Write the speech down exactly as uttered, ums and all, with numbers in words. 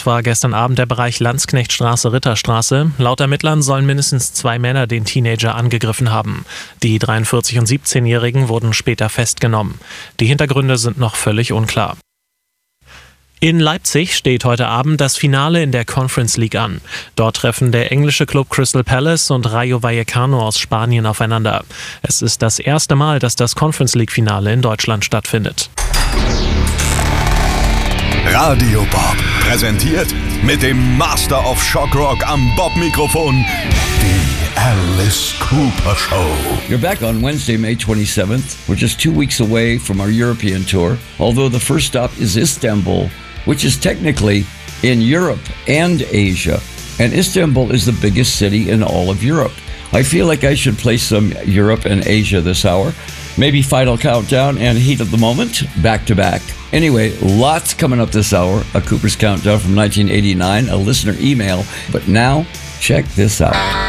Tatort war gestern Abend der Bereich Landsknechtstraße-Ritterstraße. Laut Ermittlern sollen mindestens zwei Männer den Teenager angegriffen haben. Die dreiundvierzig- und siebzehnjährigen wurden später festgenommen. Die Hintergründe sind noch völlig unklar. In Leipzig steht heute Abend das Finale in der Conference League an. Dort treffen der englische Club Crystal Palace und Rayo Vallecano aus Spanien aufeinander. Es ist das erste Mal, dass das Conference League Finale in Deutschland stattfindet. Radio Bob präsentiert mit dem Master of Shock Rock am Bob-Mikrofon die Alice Cooper Show. You're back on Wednesday, May twenty-seventh. We're just two weeks away from our European tour, although the first stop is Istanbul, which is technically in Europe and Asia. And Istanbul is the biggest city in all of Europe. I feel like I should play some Europe and Asia this hour. Maybe Final Countdown and Heat of the Moment, back to back. Anyway, lots coming up this hour. A Cooper's Countdown from nineteen eighty-nine, a listener email. But now, check this out.